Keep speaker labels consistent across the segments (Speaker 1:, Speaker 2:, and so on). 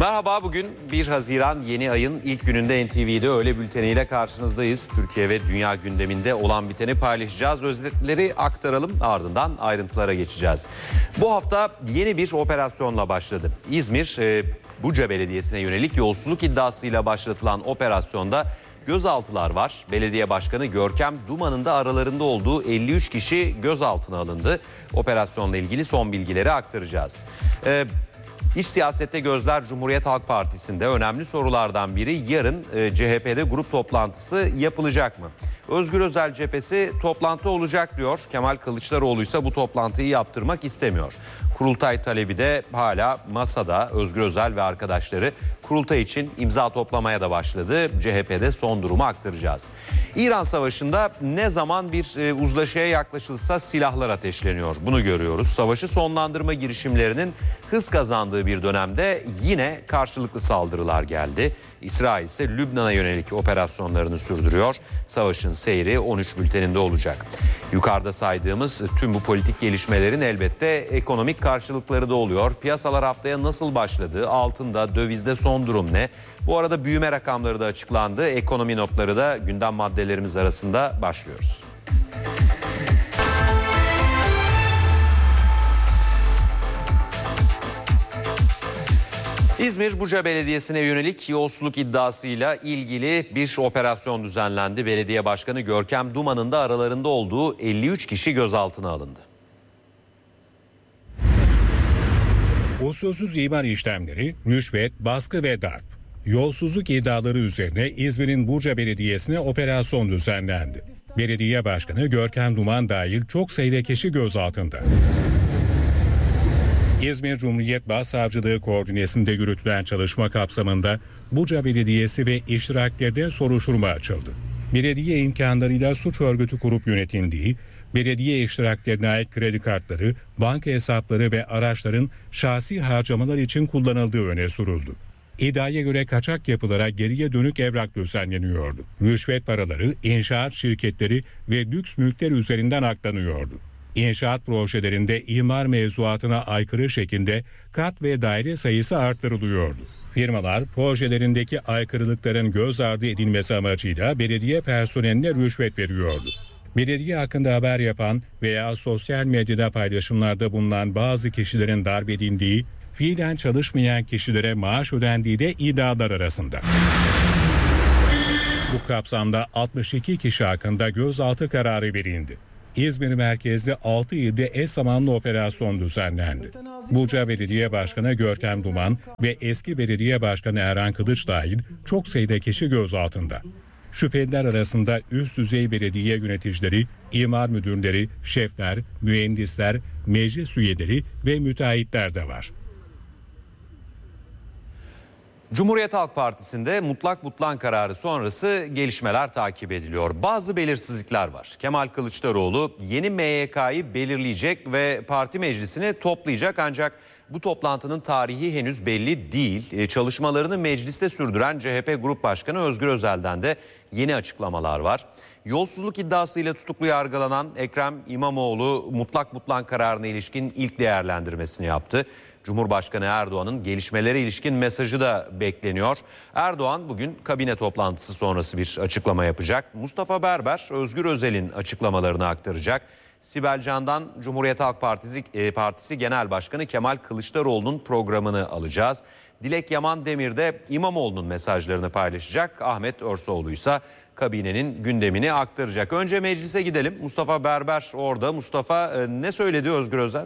Speaker 1: Merhaba, bugün 1 Haziran yeni ayın ilk gününde NTV'de öğle bülteniyle karşınızdayız. Türkiye ve dünya gündeminde olan biteni paylaşacağız. Özetleri aktaralım, ardından ayrıntılara geçeceğiz. Bu hafta yeni bir operasyonla başladı. İzmir, Buca Belediyesi'ne yönelik yolsuzluk iddiasıyla başlatılan operasyonda gözaltılar var. Belediye Başkanı Görkem Duman'ın da aralarında olduğu 53 kişi gözaltına alındı. Operasyonla ilgili son bilgileri aktaracağız. İç siyasette gözler Cumhuriyet Halk Partisi'nde. Önemli sorulardan biri yarın CHP'de grup toplantısı yapılacak mı? Özgür Özel cephesi toplantı olacak diyor. Kemal Kılıçdaroğlu ise bu toplantıyı yaptırmak istemiyor. Kurultay talebi de hala masada. Özgür Özel ve arkadaşları kurultay için imza toplamaya da başladı. CHP'de son durumu aktaracağız. İran Savaşı'nda ne zaman bir uzlaşıya yaklaşılsa silahlar ateşleniyor. Bunu görüyoruz. Savaşı sonlandırma girişimlerinin hız kazandığı bir dönemde yine karşılıklı saldırılar geldi. İsrail ise Lübnan'a yönelik operasyonlarını sürdürüyor. Savaşın seyri 13 bülteninde olacak. Yukarıda saydığımız tüm bu politik gelişmelerin elbette ekonomik karşılıkları da oluyor. Piyasalar haftaya nasıl başladı? Altında, dövizde son durum ne? Bu arada büyüme rakamları da açıklandı. Ekonomi notları da gündem maddelerimiz arasında. Başlıyoruz. İzmir Buca Belediyesi'ne yönelik yolsuzluk iddiasıyla ilgili bir operasyon düzenlendi. Belediye Başkanı Görkem Duman'ın da aralarında olduğu 53 kişi gözaltına alındı.
Speaker 2: Usulsüz imar işlemleri, rüşvet, baskı ve darp. Yolsuzluk iddiaları üzerine İzmir'in Buca Belediyesi'ne operasyon düzenlendi. Belediye Başkanı Görkem Duman dahil çok sayıda kişi gözaltında. İzmir Cumhuriyet Başsavcılığı koordinesinde yürütülen çalışma kapsamında Buca Belediyesi ve iştiraklerinde soruşturma açıldı. Belediye imkanlarıyla suç örgütü kurup yönetildiği, belediye iştiraklerine ait kredi kartları, banka hesapları ve araçların şahsi harcamalar için kullanıldığı öne sürüldü. İddiaya göre kaçak yapılara geriye dönük evrak düzenleniyordu. Rüşvet paraları, inşaat şirketleri ve lüks mülkler üzerinden aklanıyordu. İnşaat projelerinde imar mevzuatına aykırı şekilde kat ve daire sayısı arttırılıyordu. Firmalar projelerindeki aykırılıkların göz ardı edilmesi amacıyla belediye personeline rüşvet veriyordu. Belediye hakkında haber yapan veya sosyal medyada paylaşımlarda bulunan bazı kişilerin darp edildiği, fiilen çalışmayan kişilere maaş ödendiği de iddialar arasında. Bu kapsamda 62 kişi hakkında gözaltı kararı verildi. İzmir merkezli 6 ilde eş zamanlı operasyon düzenlendi. Buca Belediye Başkanı Görkem Duman ve eski Belediye Başkanı Erhan Kılıç dahil çok sayıda kişi gözaltında. Şüpheliler arasında üst düzey belediye yöneticileri, imar müdürleri, şefler, mühendisler, meclis üyeleri ve müteahhitler de var.
Speaker 1: Cumhuriyet Halk Partisi'nde mutlak butlan kararı sonrası gelişmeler takip ediliyor. Bazı belirsizlikler var. Kemal Kılıçdaroğlu yeni MYK'yı belirleyecek ve parti meclisini toplayacak, ancak bu toplantının tarihi henüz belli değil. Çalışmalarını mecliste sürdüren CHP Grup Başkanı Özgür Özel'den de yeni açıklamalar var. Yolsuzluk iddiasıyla tutuklu yargılanan Ekrem İmamoğlu mutlak butlan kararına ilişkin ilk değerlendirmesini yaptı. Cumhurbaşkanı Erdoğan'ın gelişmelere ilişkin mesajı da bekleniyor. Erdoğan bugün kabine toplantısı sonrası bir açıklama yapacak. Mustafa Berber, Özgür Özel'in açıklamalarını aktaracak. Sibel Can'dan Cumhuriyet Halk Partisi Genel Başkanı Kemal Kılıçdaroğlu'nun programını alacağız. Dilek Yaman Demir de İmamoğlu'nun mesajlarını paylaşacak. Ahmet Örsoğlu ise kabinenin gündemini aktaracak. Önce meclise gidelim. Mustafa Berber orada. Mustafa, ne söyledi Özgür Özel?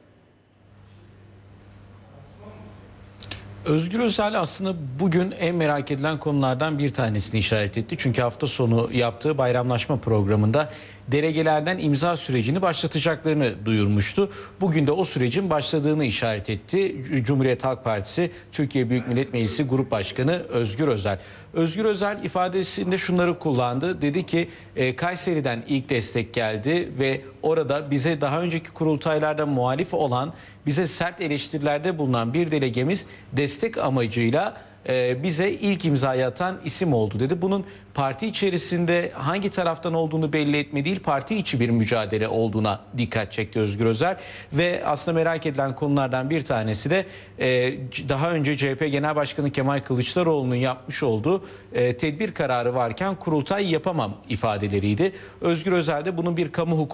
Speaker 3: Özgür Özel aslında bugün en merak edilen konulardan bir tanesini işaret etti. Çünkü hafta sonu yaptığı bayramlaşma programında delegelerden imza sürecini başlatacaklarını duyurmuştu. Bugün de o sürecin başladığını işaret etti Cumhuriyet Halk Partisi Türkiye Büyük Millet Meclisi Grup Başkanı Özgür Özel. Özgür Özel ifadesinde şunları kullandı. Dedi ki Kayseri'den ilk destek geldi ve orada bize daha önceki kurultaylarda muhalif olan, bize sert eleştirilerde bulunan bir delegemiz destek amacıyla bize ilk imzayı atan isim oldu dedi. Bunun parti içerisinde hangi taraftan olduğunu belli etme değil, parti içi bir mücadele olduğuna dikkat çekti Özgür Özel. Ve aslında merak edilen konulardan bir tanesi de daha önce CHP Genel Başkanı Kemal Kılıçdaroğlu'nun yapmış olduğu tedbir kararı varken kurultay yapamam ifadeleriydi. Özgür Özel de bunun bir kamu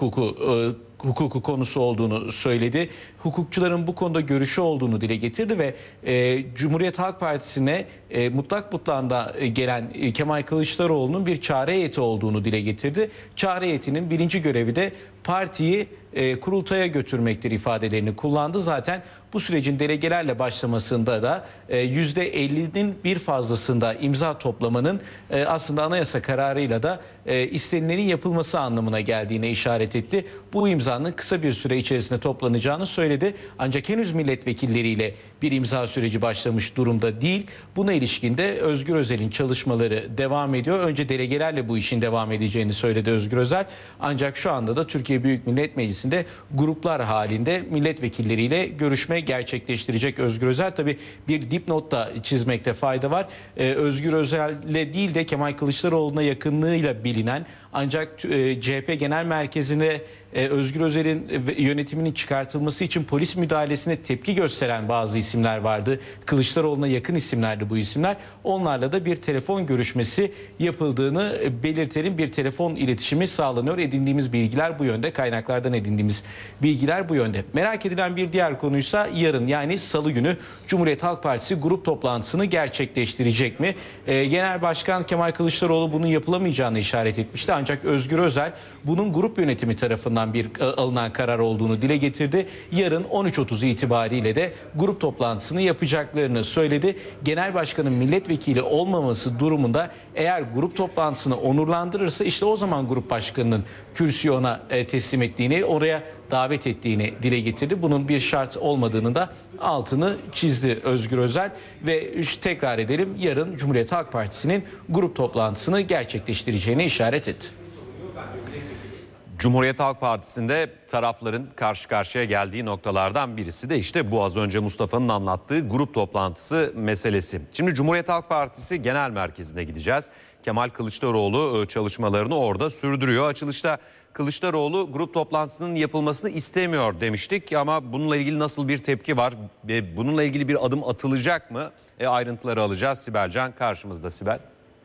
Speaker 3: hukuku konusu olduğunu söyledi. Hukukçuların bu konuda görüşü olduğunu dile getirdi ve Cumhuriyet Halk Partisi'ne mutlağında gelen Kemal Kılıçdaroğlu'nun bir çare heyeti olduğunu dile getirdi. Çare heyetinin birinci görevi de partiyi kurultaya götürmektir ifadelerini kullandı. Zaten bu sürecin delegelerle başlamasında da %50'nin bir fazlasında imza toplamanın aslında anayasa kararıyla da istenilenin yapılması anlamına geldiğine işaret etti. Bu imzanın kısa bir süre içerisinde toplanacağını söyledi. Ancak henüz milletvekilleriyle bir imza süreci başlamış durumda değil. Buna ilişkin de Özgür Özel'in çalışmaları devam ediyor. Önce delegelerle bu işin devam edeceğini söyledi Özgür Özel. Ancak şu anda da Türkiye Büyük Millet Meclisi'nde gruplar halinde milletvekilleriyle görüşme gerçekleştirecek Özgür Özel. Tabii bir dipnot da çizmekte fayda var. Özgür Özel'le değil de Kemal Kılıçdaroğlu'na yakınlığıyla bilinen ancak CHP Genel Merkezi'nde Özgür Özel'in yönetiminin çıkartılması için polis müdahalesine tepki gösteren bazı isimler vardı. Kılıçdaroğlu'na yakın isimlerdi bu isimler. Onlarla da bir telefon görüşmesi yapıldığını belirtelim. Bir telefon iletişimi sağlanıyor. Edindiğimiz bilgiler bu yönde. Kaynaklardan edindiğimiz bilgiler bu yönde. Merak edilen bir diğer konuysa yarın, yani Salı günü Cumhuriyet Halk Partisi grup toplantısını gerçekleştirecek mi? Genel Başkan Kemal Kılıçdaroğlu bunun yapılamayacağını işaret etmişti. Ancak Özgür Özel bunun grup yönetimi tarafından alınan karar olduğunu dile getirdi. Yarın 13.30 itibariyle de grup toplantısını yapacaklarını söyledi. Genel Başkanın milletvekili olmaması durumunda eğer grup toplantısını onurlandırırsa işte o zaman grup başkanının kürsüyü ona teslim ettiğini, oraya davet ettiğini dile getirdi. Bunun bir şart olmadığını da altını çizdi Özgür Özel ve tekrar edelim, yarın Cumhuriyet Halk Partisi'nin grup toplantısını gerçekleştireceğine işaret etti.
Speaker 1: Cumhuriyet Halk Partisi'nde tarafların karşı karşıya geldiği noktalardan birisi de işte bu az önce Mustafa'nın anlattığı grup toplantısı meselesi. Şimdi Cumhuriyet Halk Partisi Genel Merkezi'ne gideceğiz. Kemal Kılıçdaroğlu çalışmalarını orada sürdürüyor. Açılışta Kılıçdaroğlu grup toplantısının yapılmasını istemiyor demiştik ama bununla ilgili nasıl bir tepki var ve bununla ilgili bir adım atılacak mı? Ayrıntıları alacağız. Sibel Can karşımızda. Sibel.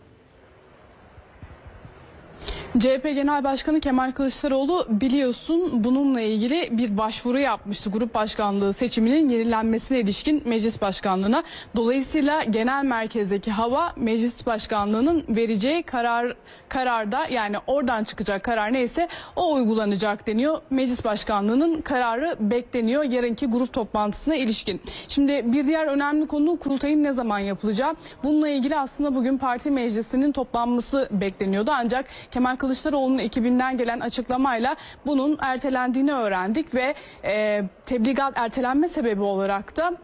Speaker 4: CHP Genel Başkanı Kemal Kılıçdaroğlu biliyorsun bununla ilgili bir başvuru yapmıştı. Grup başkanlığı seçiminin yenilenmesine ilişkin meclis başkanlığına. Dolayısıyla genel merkezdeki hava meclis başkanlığının vereceği kararda, yani oradan çıkacak karar neyse o uygulanacak deniyor. Meclis başkanlığının kararı bekleniyor yarınki grup toplantısına ilişkin. Şimdi bir diğer önemli konu kurultayın ne zaman yapılacağı. Bununla ilgili aslında bugün parti meclisinin toplanması bekleniyordu. Ancak Kemal Kılıçdaroğlu'nun ekibinden gelen açıklamayla bunun ertelendiğini öğrendik ve tebligat ertelenme sebebi olarak da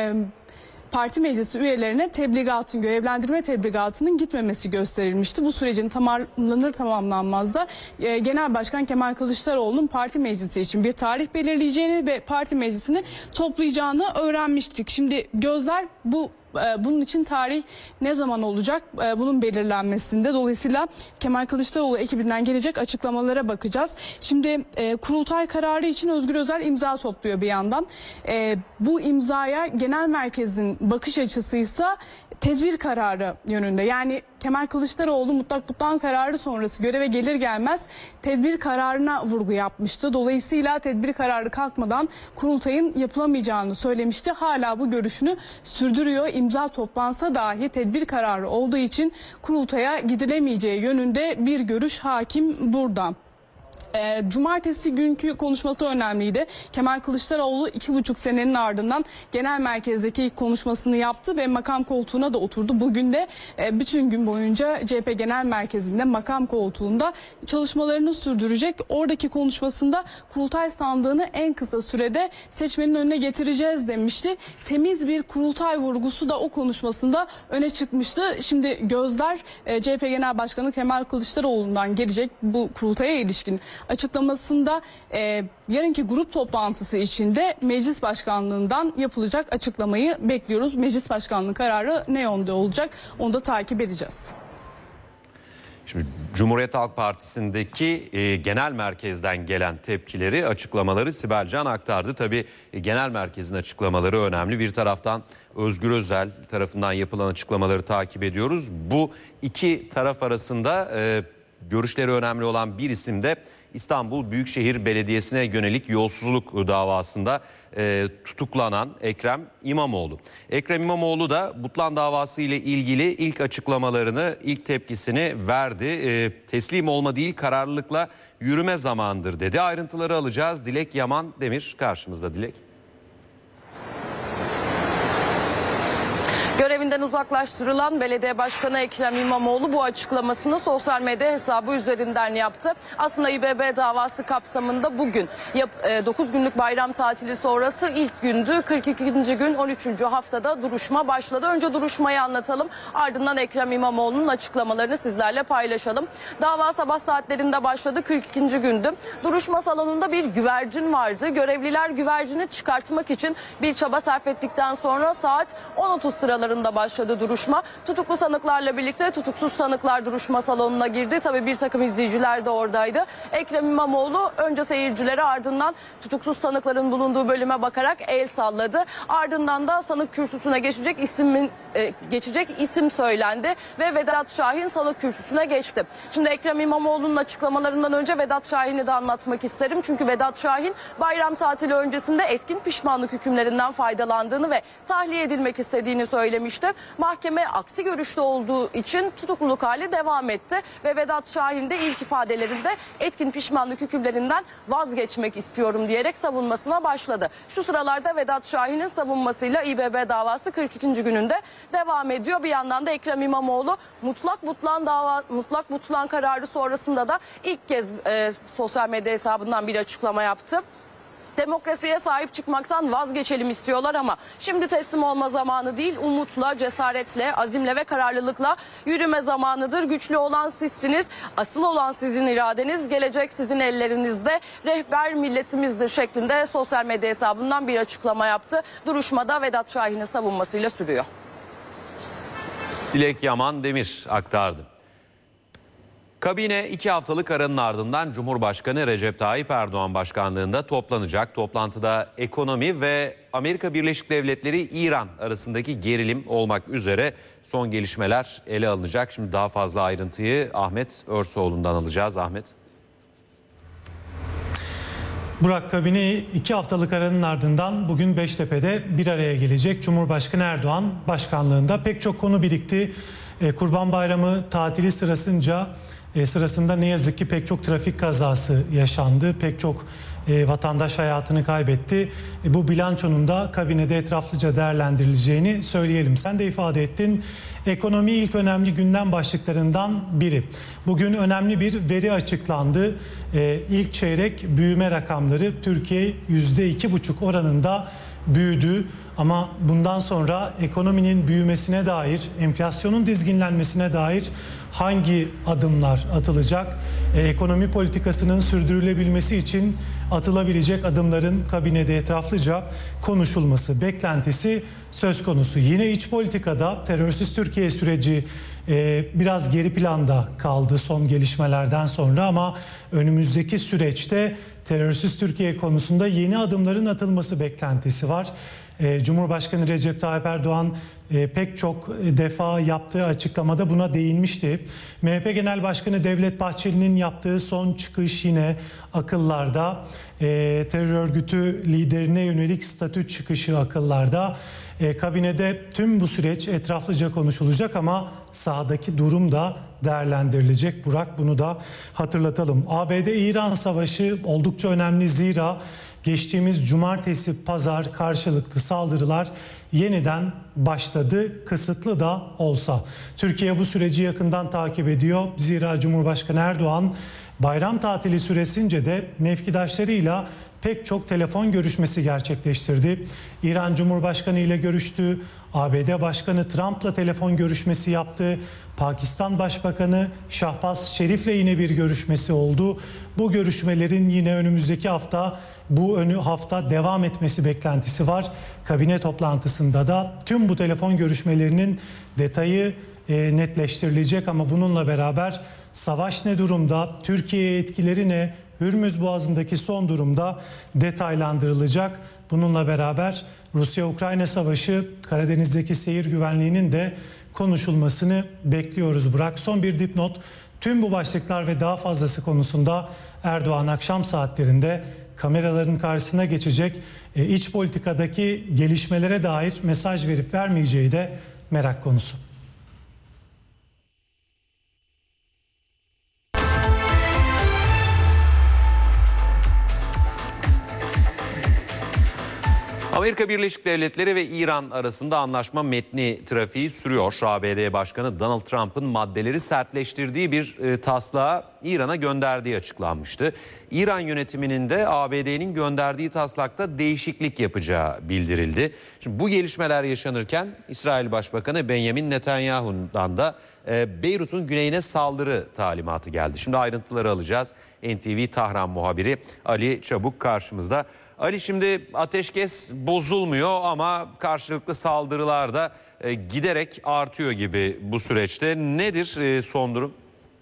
Speaker 4: parti meclisi üyelerine görevlendirme tebligatının gitmemesi gösterilmişti. Bu sürecin tamamlanır tamamlanmaz da Genel Başkan Kemal Kılıçdaroğlu'nun parti meclisi için bir tarih belirleyeceğini ve parti meclisini toplayacağını öğrenmiştik. Şimdi gözler bunun için tarih ne zaman olacak bunun belirlenmesinde. Dolayısıyla Kemal Kılıçdaroğlu ekibinden gelecek açıklamalara bakacağız. Şimdi kurultay kararı için Özgür Özel imza topluyor bir yandan. Bu imzaya genel merkezin bakış açısıysa tedbir kararı yönünde. Yani Kemal Kılıçdaroğlu mutlak kararı sonrası göreve gelir gelmez tedbir kararına vurgu yapmıştı. Dolayısıyla tedbir kararı kalkmadan kurultayın yapılamayacağını söylemişti. Hala bu görüşünü sürdürüyor. İmza toplansa dahi tedbir kararı olduğu için kurultaya gidilemeyeceği yönünde bir görüş hakim burada. Cumartesi günkü konuşması önemliydi. Kemal Kılıçdaroğlu 2,5 senenin ardından genel merkezdeki konuşmasını yaptı ve makam koltuğuna da oturdu. Bugün de bütün gün boyunca CHP Genel Merkezi'nde makam koltuğunda çalışmalarını sürdürecek. Oradaki konuşmasında kurultay sandığını en kısa sürede seçmenin önüne getireceğiz demişti. Temiz bir kurultay vurgusu da o konuşmasında öne çıkmıştı. Şimdi gözler CHP Genel Başkanı Kemal Kılıçdaroğlu'ndan gelecek bu kurultaya ilişkin açıklamasında yarınki grup toplantısı içinde meclis başkanlığından yapılacak açıklamayı bekliyoruz. Meclis başkanlığı kararı ne yönde olacak onu da takip edeceğiz.
Speaker 1: Şimdi Cumhuriyet Halk Partisi'ndeki genel merkezden gelen tepkileri, açıklamaları Sibel Can aktardı. Tabii genel merkezin açıklamaları önemli. Bir taraftan Özgür Özel tarafından yapılan açıklamaları takip ediyoruz. Bu iki taraf arasında görüşleri önemli olan bir isim de İstanbul Büyükşehir Belediyesi'ne yönelik yolsuzluk davasında tutuklanan Ekrem İmamoğlu. Ekrem İmamoğlu da Butlan davası ile ilgili ilk açıklamalarını, ilk tepkisini verdi. Teslim olma değil, kararlılıkla yürüme zamandır dedi. Ayrıntıları alacağız. Dilek Yaman Demir karşımızda. Dilek.
Speaker 5: Görevinden uzaklaştırılan belediye başkanı Ekrem İmamoğlu bu açıklamasını sosyal medya hesabı üzerinden yaptı. Aslında İBB davası kapsamında bugün 9 günlük bayram tatili sonrası ilk gündü. 42. gün 13. haftada duruşma başladı. Önce duruşmayı anlatalım. Ardından Ekrem İmamoğlu'nun açıklamalarını sizlerle paylaşalım. Dava sabah saatlerinde başladı. 42. gündü. Duruşma salonunda bir güvercin vardı. Görevliler güvercini çıkartmak için bir çaba sarf ettikten sonra saat 10.30 sıralarında başladı duruşma. Tutuklu sanıklarla birlikte tutuksuz sanıklar duruşma salonuna girdi. Tabii bir takım izleyiciler de oradaydı. Ekrem İmamoğlu önce seyircilere, ardından tutuksuz sanıkların bulunduğu bölüme bakarak el salladı. Ardından da sanık kürsüsüne geçecek isim söylendi ve Vedat Şahin sanık kürsüsüne geçti. Şimdi Ekrem İmamoğlu'nun açıklamalarından önce Vedat Şahin'i de anlatmak isterim. Çünkü Vedat Şahin bayram tatili öncesinde etkin pişmanlık hükümlerinden faydalandığını ve tahliye edilmek istediğini söylemişti. Mahkeme aksi görüşte olduğu için tutukluluk hali devam etti ve Vedat Şahin de ilk ifadelerinde etkin pişmanlık hükümlerinden vazgeçmek istiyorum diyerek savunmasına başladı. Şu sıralarda Vedat Şahin'in savunmasıyla İBB davası 42. gününde devam ediyor. Bir yandan da Ekrem İmamoğlu mutlak butlan kararı sonrasında da ilk kez sosyal medya hesabından bir açıklama yaptı. Demokrasiye sahip çıkmaktan vazgeçelim istiyorlar ama şimdi teslim olma zamanı değil, umutla, cesaretle, azimle ve kararlılıkla yürüme zamanıdır. Güçlü olan sizsiniz, asıl olan sizin iradeniz, gelecek sizin ellerinizde, rehber milletimizdir şeklinde sosyal medya hesabından bir açıklama yaptı. Duruşmada Vedat Şahin'in savunmasıyla sürüyor.
Speaker 1: Dilek Yaman Demir aktardı. Kabine 2 haftalık aranın ardından Cumhurbaşkanı Recep Tayyip Erdoğan başkanlığında toplanacak. Toplantıda ekonomi ve Amerika Birleşik Devletleri-İran arasındaki gerilim olmak üzere son gelişmeler ele alınacak. Şimdi daha fazla ayrıntıyı Ahmet Örsoğlu'ndan alacağız. Ahmet.
Speaker 6: Burak, kabine 2 haftalık aranın ardından bugün Beştepe'de bir araya gelecek. Cumhurbaşkanı Erdoğan başkanlığında pek çok konu birikti. Kurban Bayramı tatili sırasında ne yazık ki pek çok trafik kazası yaşandı. Pek çok vatandaş hayatını kaybetti. Bu bilançonun da kabinede etraflıca değerlendirileceğini söyleyelim. Sen de ifade ettin. Ekonomi ilk önemli gündem başlıklarından biri. Bugün önemli bir veri açıklandı. İlk çeyrek büyüme rakamları Türkiye %2,5 oranında büyüdü. Ama bundan sonra ekonominin büyümesine dair, enflasyonun dizginlenmesine dair hangi adımlar atılacak? Ekonomi politikasının sürdürülebilmesi için atılabilecek adımların kabinede etraflıca konuşulması beklentisi söz konusu. Yine iç politikada terörsüz Türkiye süreci biraz geri planda kaldı son gelişmelerden sonra ama önümüzdeki süreçte terörsüz Türkiye konusunda yeni adımların atılması beklentisi var. Cumhurbaşkanı Recep Tayyip Erdoğan pek çok defa yaptığı açıklamada buna değinmişti. MHP Genel Başkanı Devlet Bahçeli'nin yaptığı son çıkış yine akıllarda. Terör örgütü liderine yönelik statü çıkışı akıllarda. Kabinede tüm bu süreç etraflıca konuşulacak ama sahadaki durum da değerlendirilecek. Burak, bunu da hatırlatalım. ABD-İran savaşı oldukça önemli, zira geçtiğimiz cumartesi pazar karşılıklı saldırılar yeniden başladı, kısıtlı da olsa. Türkiye bu süreci yakından takip ediyor. Zira Cumhurbaşkanı Erdoğan bayram tatili süresince de mevkidaşlarıyla pek çok telefon görüşmesi gerçekleştirdi. İran Cumhurbaşkanı ile görüştü. ABD Başkanı Trump'la telefon görüşmesi yaptı. Pakistan Başbakanı Şahbaz Şerif'le yine bir görüşmesi oldu. Bu görüşmelerin yine önümüzdeki hafta devam etmesi beklentisi var. Kabine toplantısında da tüm bu telefon görüşmelerinin detayı netleştirilecek ama bununla beraber savaş ne durumda, Türkiye'ye etkileri ne, Hürmüz Boğazı'ndaki son durumda detaylandırılacak. Bununla beraber Rusya-Ukrayna Savaşı, Karadeniz'deki seyir güvenliğinin de konuşulmasını bekliyoruz. Burak, son bir dipnot. Tüm bu başlıklar ve daha fazlası konusunda Erdoğan akşam saatlerinde kameraların karşısına geçecek. İç politikadaki gelişmelere dair mesaj verip vermeyeceği de merak konusu.
Speaker 1: Amerika Birleşik Devletleri ve İran arasında anlaşma metni trafiği sürüyor. ABD Başkanı Donald Trump'ın maddeleri sertleştirdiği bir taslağı İran'a gönderdiği açıklanmıştı. İran yönetiminin de ABD'nin gönderdiği taslakta değişiklik yapacağı bildirildi. Şimdi bu gelişmeler yaşanırken İsrail Başbakanı Benjamin Netanyahu'dan da Beyrut'un güneyine saldırı talimatı geldi. Şimdi ayrıntıları alacağız. NTV Tahran muhabiri Ali Çabuk karşımızda. Ali, şimdi ateşkes bozulmuyor ama karşılıklı saldırılar da giderek artıyor gibi bu süreçte. Nedir son durum?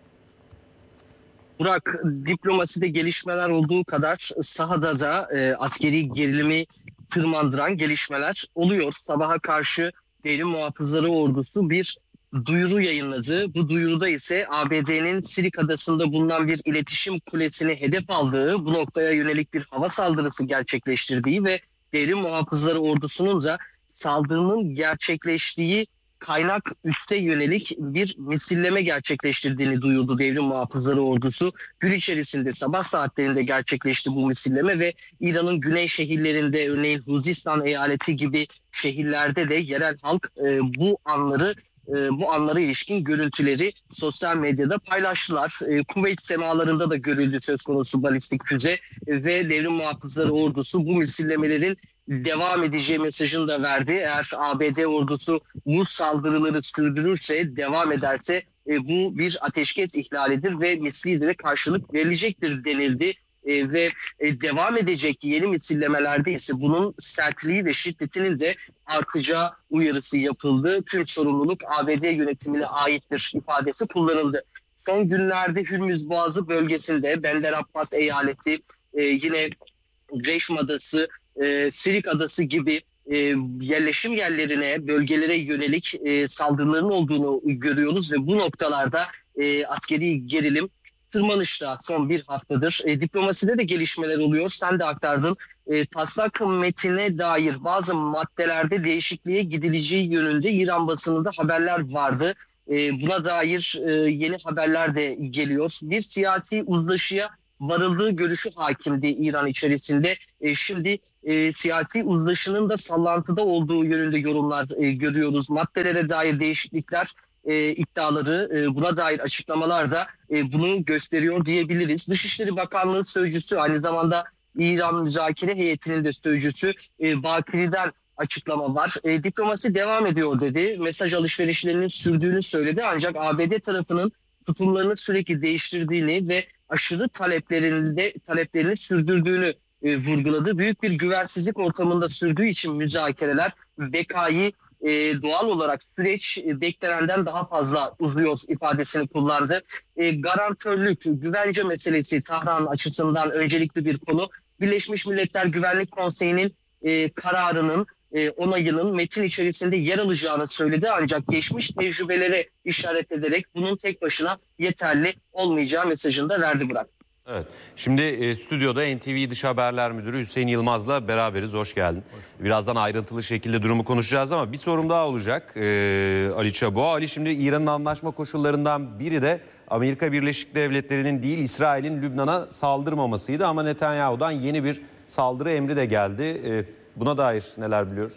Speaker 7: Burak, diplomaside gelişmeler olduğu kadar sahada da askeri gerilimi tırmandıran gelişmeler oluyor. Sabaha karşı Devrim Muhafızları Ordusu bir duyuru yayınladı. Bu duyuruda ise ABD'nin Sirik Adası'nda bulunan bir iletişim kulesini hedef aldığı, bu noktaya yönelik bir hava saldırısı gerçekleştirdiği ve Devrim Muhafızları Ordusu'nun da saldırının gerçekleştiği kaynak üste yönelik bir misilleme gerçekleştirdiğini duyurdu Devrim Muhafızları Ordusu. Gün içerisinde sabah saatlerinde gerçekleşti bu misilleme ve İran'ın güney şehirlerinde, örneğin Huzistan eyaleti gibi şehirlerde de yerel halk bu anlara ilişkin görüntüleri sosyal medyada paylaştılar. Kuveyt semalarında da görüldü söz konusu balistik füze ve Devrim Muhafızları Ordusu bu misillemelerin devam edeceği mesajını da verdi. Eğer ABD ordusu bu saldırıları sürdürürse, devam ederse bu bir ateşkes ihlalidir ve misliyle de karşılık verilecektir denildi. Ve devam edecek yeni misillemelerde ise bunun sertliği ve şiddetinin de artacağı uyarısı yapıldı. Tüm sorumluluk ABD yönetimine aittir ifadesi kullanıldı. Son günlerde Hürmüz Boğazı bölgesinde Bender Abbas eyaleti, yine Reşm Adası, Sirik Adası gibi yerleşim yerlerine, bölgelere yönelik saldırıların olduğunu görüyoruz ve bu noktalarda askeri gerilim tırmanışta son bir haftadır. Diplomaside de gelişmeler oluyor. Sen de aktardın. Taslak metine dair bazı maddelerde değişikliğe gidileceği yönünde İran basınında haberler vardı. Buna dair yeni haberler de geliyor. Bir siyasi uzlaşıya varıldığı görüşü hakimdi İran içerisinde. Şimdi siyasi uzlaşının da sallantıda olduğu yönünde yorumlar görüyoruz. Maddelere dair değişiklikler iddiaları, buna dair açıklamalar da bunu gösteriyor diyebiliriz. Dışişleri Bakanlığı Sözcüsü, aynı zamanda İran müzakere heyetinin de sözcüsü Bakiri'den açıklama var. Diplomasi devam ediyor dedi. Mesaj alışverişlerinin sürdüğünü söyledi. Ancak ABD tarafının tutumlarını sürekli değiştirdiğini ve aşırı taleplerini sürdürdüğünü vurguladı. Büyük bir güvensizlik ortamında sürdüğü için müzakereler, bekayı doğal olarak süreç beklenenden daha fazla uzuyor ifadesini kullandı. Garantörlük, güvence meselesi Tahran açısından öncelikli bir konu. Birleşmiş Milletler Güvenlik Konseyi'nin kararının onayının metin içerisinde yer alacağını söyledi. Ancak geçmiş tecrübelere işaret ederek bunun tek başına yeterli olmayacağı mesajını da verdi Burak.
Speaker 1: Evet. Şimdi stüdyoda NTV Dış Haberler Müdürü Hüseyin Yılmaz'la beraberiz. Hoş geldin. Birazdan ayrıntılı şekilde durumu konuşacağız ama bir sorum daha olacak Ali Çabuk. Ali, şimdi İran'ın anlaşma koşullarından biri de Amerika Birleşik Devletleri'nin değil İsrail'in Lübnan'a saldırmamasıydı ama Netanyahu'dan yeni bir saldırı emri de geldi. Buna dair neler biliyoruz?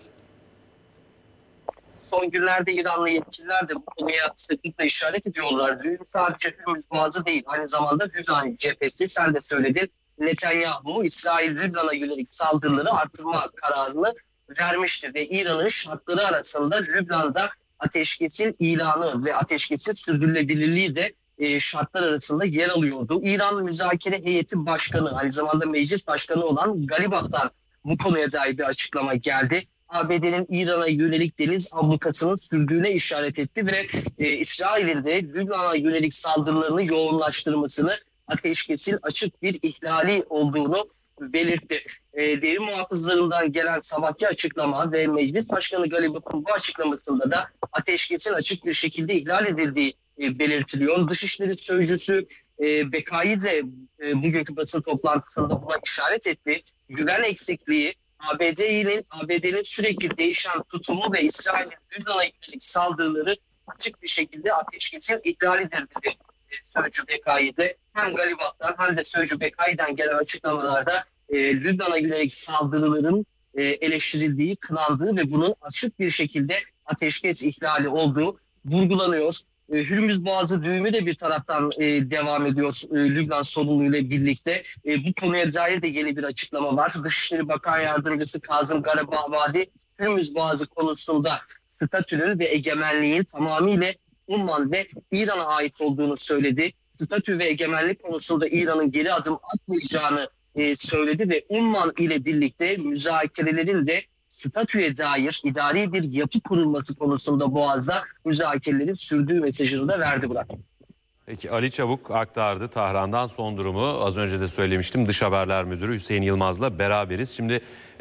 Speaker 7: Son günlerde İranlı yetkililer de bu konuya sıklıkla işaret ediyorlar. Düğün sadece Hürmüz Boğazı değil, aynı zamanda Lübnan cephesi. Sen de söyledin. Netanyahu, İsrail Lübnan'a yönelik saldırıları artırma kararını vermişti ve İran'ın şartları arasında Lübnan'da ateşkesin ilanı ve ateşkesin sürdürülebilirliği de şartlar arasında yer alıyordu. İran Müzakere Heyeti Başkanı, aynı zamanda Meclis Başkanı olan Galibaf'tan bu konuya dair bir açıklama geldi. ABD'nin İran'a yönelik deniz ablukasının sürdüğüne işaret etti ve İsrail'in de Lübnan'a yönelik saldırılarını yoğunlaştırmasını, ateşkesin açık bir ihlali olduğunu belirtti. Derin muhafızlarından gelen sabahki açıklama ve Meclis Başkanı Galibaf'ın bu açıklamasında da ateşkesin açık bir şekilde ihlal edildiği belirtiliyor. Dışişleri Sözcüsü Bekai de bugünkü basın toplantısında buna işaret etti. Güven eksikliği, ABD'nin sürekli değişen tutumu ve İsrail'in Lübnan'a yönelik saldırıları açık bir şekilde ateşkesin ihlalidir dedi Sözcü Bekai'de. Hem Galibat'tan hem de Sözcü Bekai'den gelen açıklamalarda Lübnan'a yönelik saldırıların eleştirildiği, kınandığı ve bunun açık bir şekilde ateşkes ihlali olduğu vurgulanıyor. Hürmüz Boğazı düğümü de bir taraftan devam ediyor Lübnan sorunuyla birlikte. Bu konuya dair de yeni bir açıklama var. Dışişleri Bakan Yardımcısı Kazım Garibabadi, Hürmüz Boğazı konusunda statünün ve egemenliğin tamamıyla Umman ve İran'a ait olduğunu söyledi. Statü ve egemenlik konusunda İran'ın geri adım atmayacağını söyledi ve Umman ile birlikte müzakerelerin de statüye dair idari bir yapı kurulması konusunda Boğaz'da müzakerelerin sürdüğü mesajını da verdi Burak.
Speaker 1: Peki Ali Çabuk aktardı Tahran'dan son durumu. Az önce de söylemiştim, Dış Haberler Müdürü Hüseyin Yılmaz'la beraberiz. Şimdi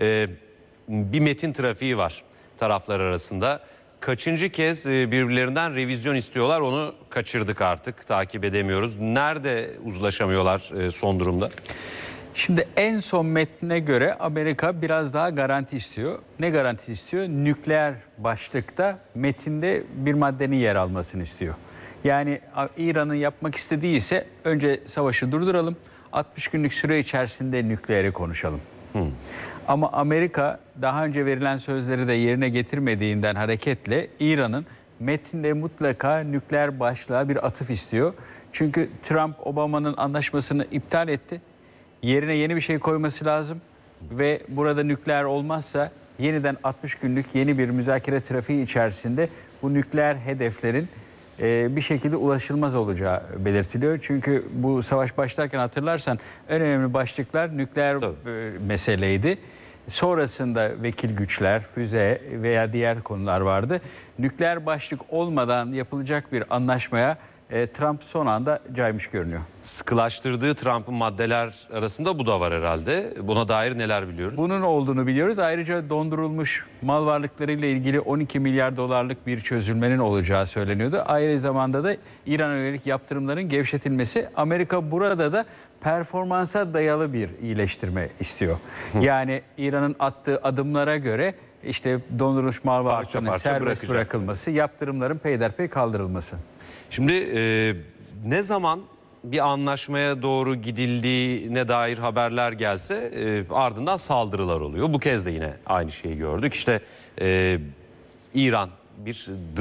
Speaker 1: bir metin trafiği var taraflar arasında. Kaçıncı kez birbirlerinden revizyon istiyorlar, onu kaçırdık artık, takip edemiyoruz. Nerede uzlaşamıyorlar son durumda?
Speaker 8: Şimdi en son metnine göre Amerika biraz daha garanti istiyor. Ne garantisi istiyor? Nükleer başlıkta metinde bir maddenin yer almasını istiyor. Yani İran'ın yapmak istediği ise önce savaşı durduralım, 60 günlük süre içerisinde nükleeri konuşalım. Ama Amerika daha önce verilen sözleri de yerine getirmediğinden hareketle İran'ın metinde mutlaka nükleer başlığa bir atıf istiyor. Çünkü Trump Obama'nın anlaşmasını iptal etti. Yerine yeni bir şey koyması lazım ve burada nükleer olmazsa yeniden 60 günlük yeni bir müzakere trafiği içerisinde bu nükleer hedeflerin bir şekilde ulaşılmaz olacağı belirtiliyor. Çünkü bu savaş başlarken hatırlarsan en önemli başlıklar nükleer meseleydi. Sonrasında vekil güçler, füze veya diğer konular vardı. Nükleer başlık olmadan yapılacak bir anlaşmaya Trump son anda caymış görünüyor.
Speaker 1: Sıkılaştırdığı Trump'ın maddeler arasında bu da var herhalde. Buna dair neler biliyoruz?
Speaker 8: Bunun olduğunu biliyoruz. Ayrıca dondurulmuş mal varlıklarıyla ilgili 12 milyar dolarlık bir çözülmenin olacağı söyleniyordu. Aynı zamanda da İran'a yönelik yaptırımların gevşetilmesi. Amerika burada da performansa dayalı bir iyileştirme istiyor. Yani İran'ın attığı adımlara göre işte dondurulmuş mal varlıklarının serbest bırakılması, yaptırımların peyderpey kaldırılması.
Speaker 1: Şimdi ne zaman bir anlaşmaya doğru gidildiğine dair haberler gelse ardından saldırılar oluyor. Bu kez de yine aynı şeyi gördük. İşte İran bir